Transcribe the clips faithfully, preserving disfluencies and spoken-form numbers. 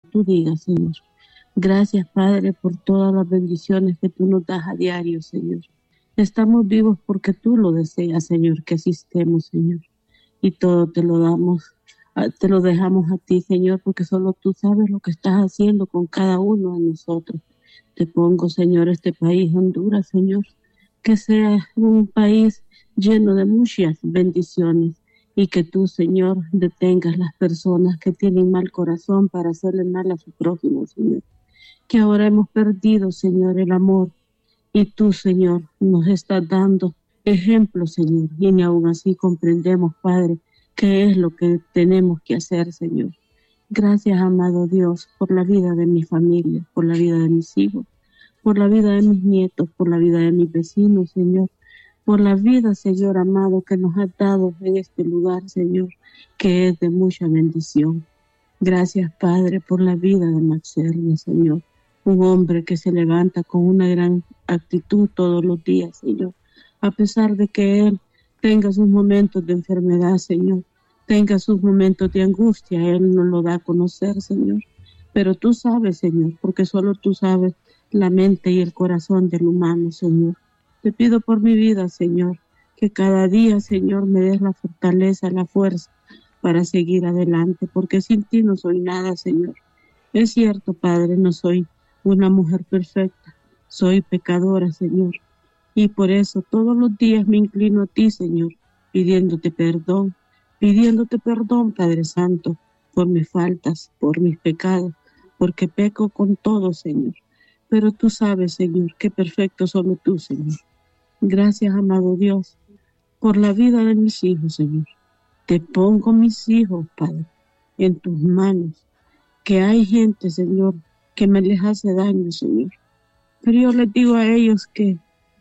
tú digas, Señor. Gracias, Padre, por todas las bendiciones que tú nos das a diario, Señor. Estamos vivos porque tú lo deseas, Señor, que así estemos, Señor. Y todo te lo damos, te lo dejamos a ti, Señor, porque solo tú sabes lo que estás haciendo con cada uno de nosotros. Te pongo, Señor, este país, Honduras, Señor, que sea un país lleno de muchas bendiciones y que tú, Señor, detengas las personas que tienen mal corazón para hacerle mal a su prójimo, Señor. Que ahora hemos perdido, Señor, el amor y tú, Señor, nos estás dando ejemplo, Señor, y ni aún así comprendemos, Padre, qué es lo que tenemos que hacer, Señor. Gracias, amado Dios, por la vida de mi familia, por la vida de mis hijos, por la vida de mis nietos, por la vida de mis vecinos, Señor, por la vida, Señor amado, que nos has dado en este lugar, Señor, que es de mucha bendición. Gracias, Padre, por la vida de Maxernia, Señor, un hombre que se levanta con una gran actitud todos los días, Señor, a pesar de que él tenga sus momentos de enfermedad, Señor, tenga sus momentos de angustia, él no lo da a conocer, Señor, pero tú sabes, Señor, porque solo tú sabes la mente y el corazón del humano, Señor. Te pido por mi vida, Señor, que cada día, Señor, me des la fortaleza, la fuerza para seguir adelante, porque sin ti no soy nada, Señor. Es cierto, Padre, no soy una mujer perfecta, soy pecadora, Señor, y por eso todos los días me inclino a ti, Señor, pidiéndote perdón, pidiéndote perdón, Padre Santo, por mis faltas, por mis pecados, porque peco con todo, Señor. Pero tú sabes, Señor, que perfecto solo tú, Señor. Gracias, amado Dios, por la vida de mis hijos, Señor. Te pongo mis hijos, Padre, en tus manos. Que hay gente, Señor, que me les hace daño, Señor. Pero yo les digo a ellos que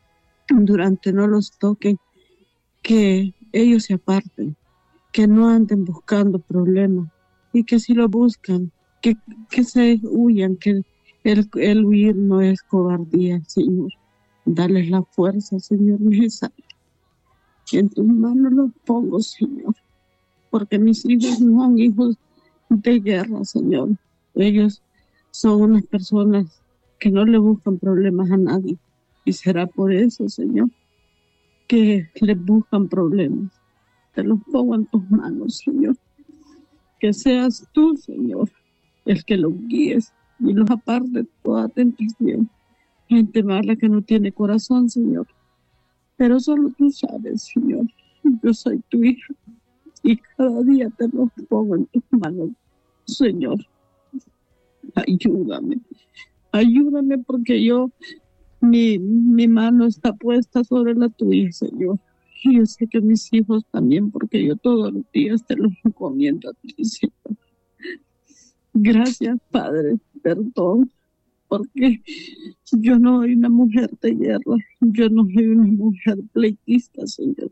durante no los toquen, que ellos se aparten, que no anden buscando problemas y que si lo buscan, que, que se huyan, que el, el huir no es cobardía, Señor. Darles la fuerza, Señor, necesaria. Y en tus manos los pongo, Señor, porque mis hijos no son hijos de guerra, Señor. Ellos son unas personas que no le buscan problemas a nadie. Y será por eso, Señor, que les buscan problemas. Te los pongo en tus manos, Señor. Que seas tú, Señor, el que los guíes y los aparte de toda tentación. Gente mala que no tiene corazón, Señor. Pero solo tú sabes, Señor. Yo soy tu hija y cada día te los pongo en tus manos, Señor. Ayúdame. Ayúdame porque yo, mi, mi mano está puesta sobre la tuya, Señor. Y yo sé que mis hijos también, porque yo todos los días te los encomiendo a ti, Señor. Gracias, Padre. Perdón, porque yo no soy una mujer de guerra. Yo no soy una mujer pleitista, Señor.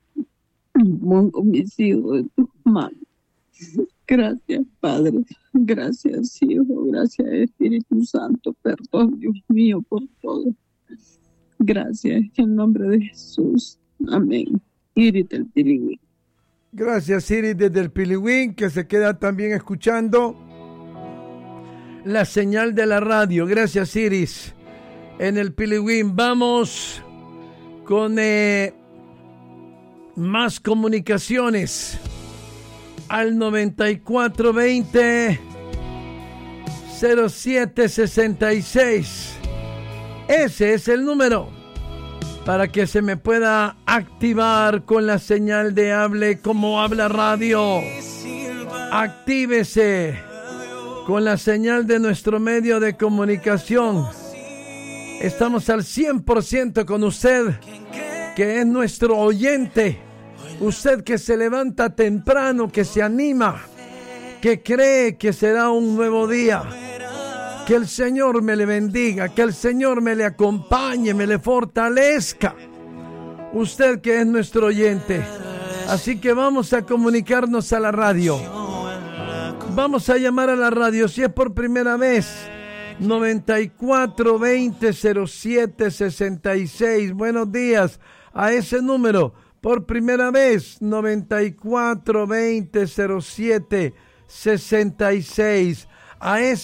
Pongo mis hijos en tus manos. Gracias, Padre. Gracias, Hijo. Gracias, Espíritu Santo. Perdón, Dios mío, por todo. Gracias, en nombre de Jesús. Amén. Iris del Pilihuín. Gracias, Iris desde el Pilihuín, que se queda también escuchando la señal de la radio. Gracias, Iris, en el Pilihuín. Vamos con eh, más comunicaciones al noventa y cuatro veinte cero siete sesenta y seis. Ese es el número para que se me pueda activar con la señal de Hable Como Habla Radio. Actívese con la señal de nuestro medio de comunicación. Estamos al cien por ciento con usted, que es nuestro oyente. Usted que se levanta temprano, que se anima, que cree que será un nuevo día. Que el Señor me le bendiga, que el Señor me le acompañe, me le fortalezca. Usted que es nuestro oyente. Así que vamos a comunicarnos a la radio. Vamos a llamar a la radio, si es por primera vez, noventa y cuatro veinte cero siete sesenta y seis. Buenos días a ese número. Por primera vez, noventa y cuatro veinte cero siete sesenta y seis. A ese